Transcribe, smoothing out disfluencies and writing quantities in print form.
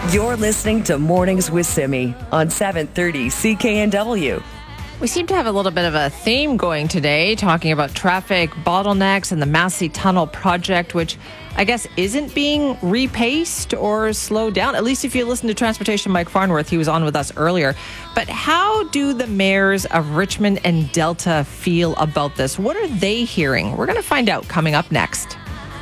You're listening to Mornings with Simi on 730 CKNW. We seem to have a little bit of a theme going today, talking about traffic bottlenecks and the Massey Tunnel project, which I guess isn't being repaced or slowed down. At least if you listen to Transportation Mike Farnworth, he was on with us earlier. But how do the mayors of Richmond and Delta feel about this? What are they hearing? We're going to find out coming up next.